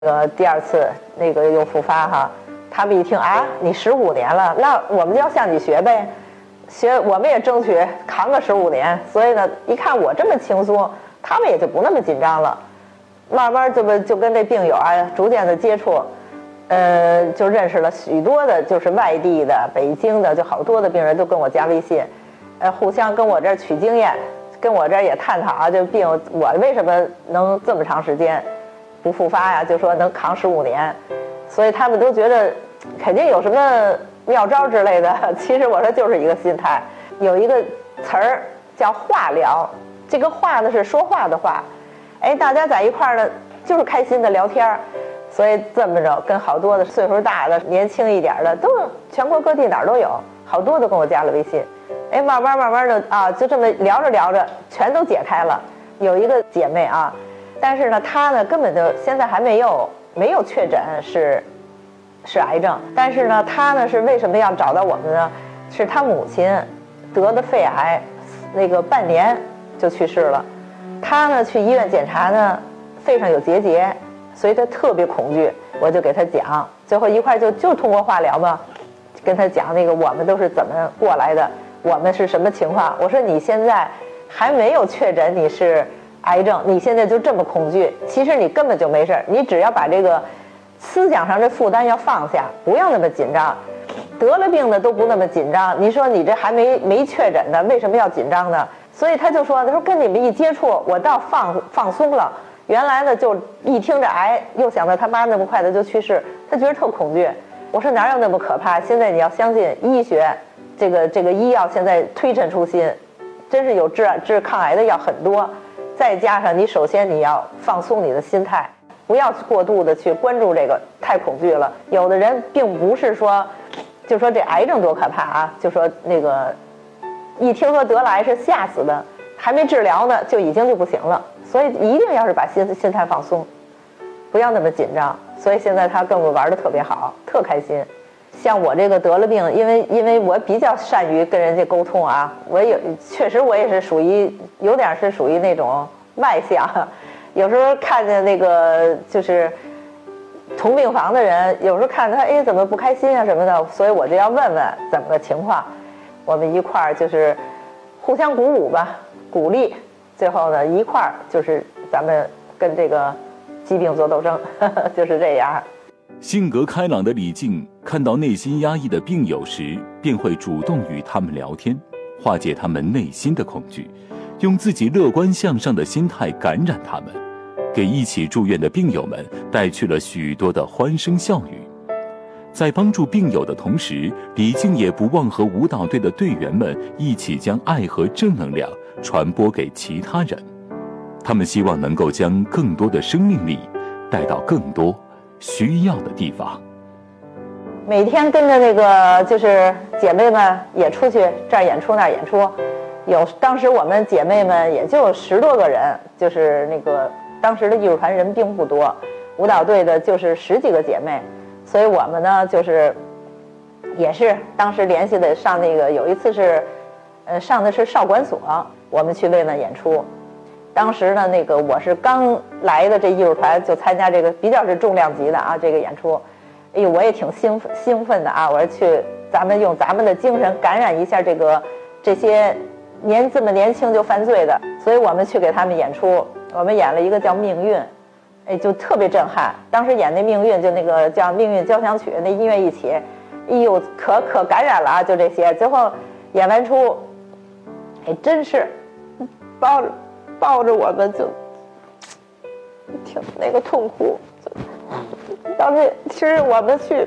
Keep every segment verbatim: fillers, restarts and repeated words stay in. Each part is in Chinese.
呃，第二次那个又复发哈，他们一听啊，你十五年了，那我们就要向你学呗，学我们也争取扛个十五年。所以呢，一看我这么轻松，他们也就不那么紧张了。慢慢这不就跟这病友啊逐渐的接触，呃，就认识了许多的，就是外地的、北京的，就好多的病人都跟我加微信，呃，互相跟我这儿取经验，跟我这儿也探讨啊，这病我为什么能这么长时间不复发呀？就说能扛十五年，所以他们都觉得肯定有什么妙招之类的。其实我说就是一个心态，有一个词儿叫话聊，这个话呢是说话的话，哎，大家在一块儿呢就是开心的聊天儿，所以这么着跟好多的岁数大的、年轻一点的，都全国各地哪儿都有，好多都跟我加了微信。哎，慢慢慢慢的啊，就这么聊着聊着，全都解开了。有一个姐妹啊。但是呢，她呢根本就现在还没有没有确诊是是癌症，但是呢，她呢是为什么要找到我们呢？是她母亲得的肺癌，那个半年就去世了。她呢去医院检查呢，肺上有结节，所以她特别恐惧。我就给她讲，最后一块就就通过化疗嘛，跟她讲那个我们都是怎么过来的，我们是什么情况。我说你现在还没有确诊你是癌症，你现在就这么恐惧，其实你根本就没事，你只要把这个思想上的负担要放下，不要那么紧张。得了病的都不那么紧张，你说你这还没没确诊的，为什么要紧张呢？所以他就说，他说跟你们一接触，我倒放放松了。原来呢，就一听着癌，又想到他妈那么快的就去世，他觉得特恐惧。我说哪有那么可怕？现在你要相信医学，这个这个医药现在推陈出新，真是有治治抗癌的药很多。再加上你首先你要放松你的心态，不要过度的去关注这个，太恐惧了。有的人并不是说就说这癌症多可怕啊，就说那个一听说得了癌是吓死的，还没治疗呢就已经就不行了。所以一定要是把心心态放松，不要那么紧张。所以现在他跟我玩的特别好，特开心。像我这个得了病，因为因为我比较善于跟人家沟通啊，我有确实我也是属于有点是属于那种外向，有时候看见那个就是同病房的人，有时候看他哎怎么不开心啊什么的，所以我就要问问怎么个情况，我们一块儿就是互相鼓舞吧，鼓励，最后呢一块儿就是咱们跟这个疾病做斗争，呵呵，就是这样。 性格开朗的李静看到内心压抑的病友时，便会主动与他们聊天，化解他们内心的恐惧，用自己乐观向上的心态感染他们，给一起住院的病友们带去了许多的欢声笑语。在帮助病友的同时，李静也不忘和舞蹈队的队员们一起将爱和正能量传播给其他人。他们希望能够将更多的生命力带到更多需要的地方。 每天跟着那个就是姐妹们也出去这儿演出那儿演出，有当时我们姐妹们也就十多个人，就是那个当时的艺术团人并不多，舞蹈队的就是十几个姐妹，所以我们呢就是也是当时联系的上那个有一次是呃上的是少管所，我们去慰问演出。当时呢那个我是刚来的这艺术团，就参加这个比较是重量级的啊这个演出，哎呦我也挺兴奋兴奋的啊，我说去咱们用咱们的精神感染一下这个这些年这么年轻就犯罪的，所以我们去给他们演出，我们演了一个叫《命运》，哎就特别震撼。当时演那《命运》就那个叫《命运交响曲》，那音乐一起，哎呦可可感染了啊，就这些。最后演完出，哎真是抱着抱着我们就挺那个痛哭。当时其实我们去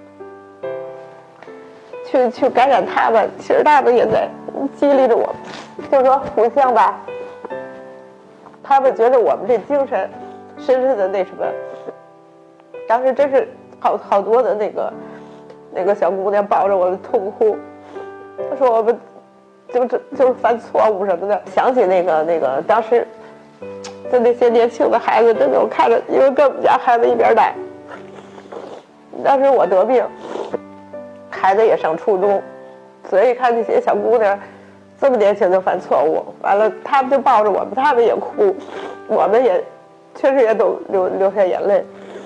去去感染他们，其实他们也在激励着我们，就是说互相吧，他们觉得我们这精神深深的那什么。当时真是好好多的那个那个小姑娘抱着我们痛哭，她说我们就是就是犯错误什么的。想起那个那个当时就那些年轻的孩子，真的我看着，因为跟我们家孩子一边带，当时我得病，孩子也上初中，所以看那些小姑娘这么年轻就犯错误，完了他们就抱着我们，他们也哭，我们也确实也都流流下眼泪。